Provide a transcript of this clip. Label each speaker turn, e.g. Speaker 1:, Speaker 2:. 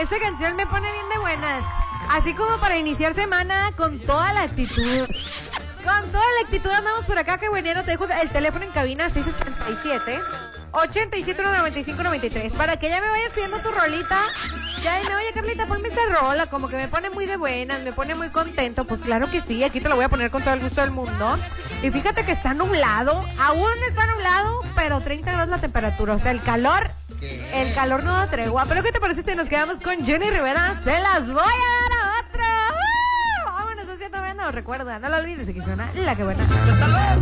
Speaker 1: esa canción me pone bien de buenas. Así como para iniciar semana con toda la actitud. Con toda la actitud andamos por acá, que buenero. Te dejo el teléfono en cabina 687-871-9593 para que ya me vayas pidiendo tu rolita. Ya dime, oye Carlita, ponme esta rola, como que me pone muy de buenas, me pone muy contento. Pues claro que sí, aquí te lo voy a poner con todo el gusto del mundo. Y fíjate que está nublado, aún está nublado, pero 30 grados la temperatura, o sea, el calor no da tregua. Pero ¿qué te parece si nos quedamos con Jenny Rivera? Se las voy a dar a otra. Vámonos haciendo menos, recuerda, no lo olvides, aquí suena La Que Buena.